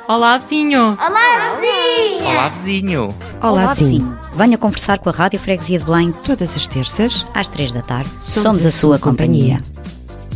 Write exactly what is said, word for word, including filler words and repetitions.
Olá, vizinho! Olá, vizinha! Olá, vizinho! Olá, Olá vizinho! Venha conversar com a Rádio Freguesia de Belém todas as terças, às três da tarde. Somos, Somos a, a sua companhia. companhia.